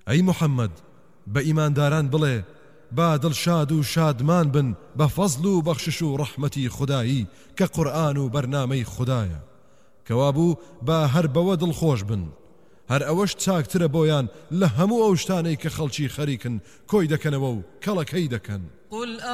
ئەی محەممەد بە ئیمانداران بڵێ با دڵشاد و شادمان بن بە فەزل و بەخشش و ڕەحمەتی خودایی کە قورئان و بەرنامەی خودایە کەوابوو با هەر بەوە دڵخۆش بن هەر ئەوەش چاکترە بۆیان لە هەموو ئەو شتانەی کە خەڵکی خەریکن کۆی دەکەنەوە و کەڵەکەی دەکەن.